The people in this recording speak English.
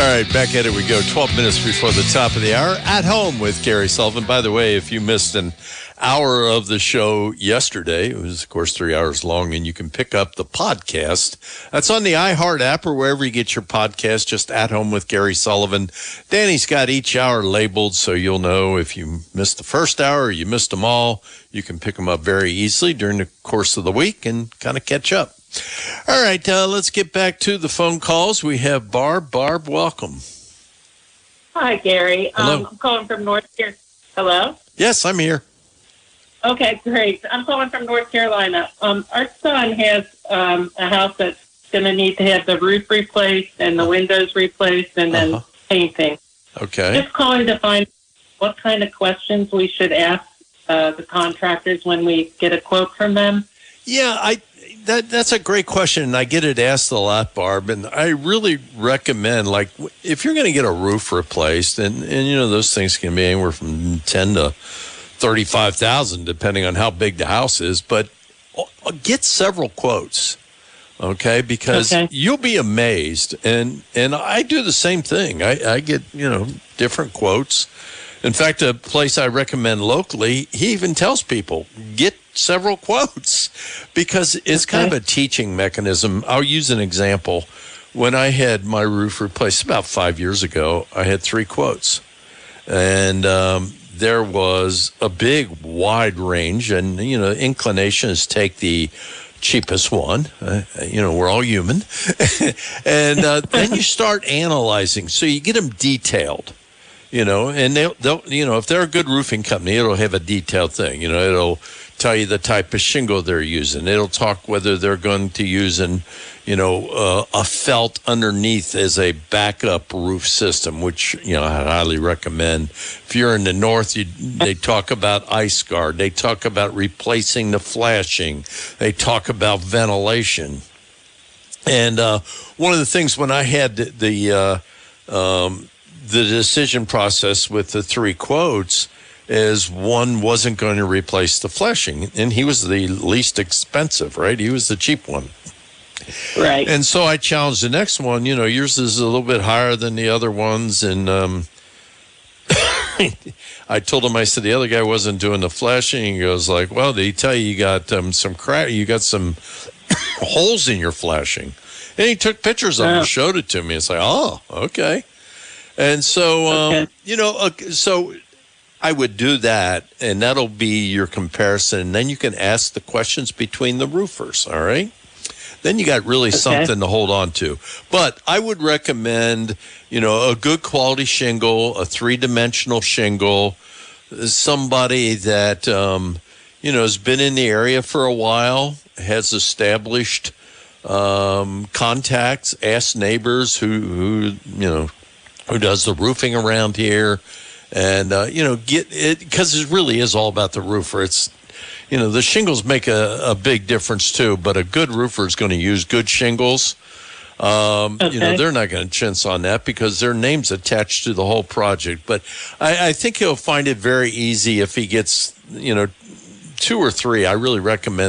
right, back at it we go. 12 minutes before the top of the hour. At Home with Gary Sullivan. By the way, if you missed an hour of the show yesterday, it was, of course, 3 hours long, and you can pick up the podcast. That's on the iHeart app or wherever you get your podcast, just At Home with Gary Sullivan. Danny's got each hour labeled, so you'll know if you missed the first hour or you missed them all. You can pick them up very easily during the course of the week and kind of catch up. All right, let's get back to the phone calls. We have Barb. Barb, welcome. Hi, Gary. Hello. I'm calling from North Carolina. Hello? Yes, I'm here. Okay, great. I'm calling from North Carolina. Our son has a house that's going to need to have the roof replaced and the windows replaced and then painting. Okay. Just calling to find what kind of questions we should ask the contractors when we get a quote from them. Yeah, that's a great question, and I get it asked a lot, Barb, and I really recommend, like, if you're going to get a roof replaced, and you know, those things can be anywhere from $10,000 to $35,000, depending on how big the house is, but get several quotes, okay, because you'll be amazed, and I do the same thing. I get, different quotes. In fact, a place I recommend locally, he even tells people, get several quotes, because it's kind of a teaching mechanism. I'll use an example. When I had my roof replaced about 5 years ago, I had 3 quotes. And there was a big, wide range. And, inclination is take the cheapest one. We're all human. And then you start analyzing. So you get them detailed. And they'll if they're a good roofing company, it'll have a detailed thing. It'll tell you the type of shingle they're using. It'll talk whether they're going to use a felt underneath as a backup roof system, which, I highly recommend. If you're in the north, they talk about ice guard. They talk about replacing the flashing. They talk about ventilation. And one of the things when I had the decision process with the 3 quotes is one wasn't going to replace the flashing, and he was the least expensive, right? He was the cheap one. Right. And so I challenged the next one, yours is a little bit higher than the other ones, and I told him, I said, the other guy wasn't doing the flashing. He goes like, well, did he tell you got some crack, you got some holes in your flashing? And he took pictures of it and showed it to me. It's like, oh, okay. And so, so I would do that, and that'll be your comparison. And then you can ask the questions between the roofers, all right? Then you got really something to hold on to. But I would recommend, a good quality shingle, a 3-dimensional shingle, somebody that, has been in the area for a while, has established contacts, ask neighbors who does the roofing around here, and get it, because it really is all about the roofer. It's the shingles make a big difference too, but a good roofer is going to use good shingles. They're not going to chintz on that because their name's attached to the whole project. But I think he'll find it very easy if he gets 2 or 3. I really recommend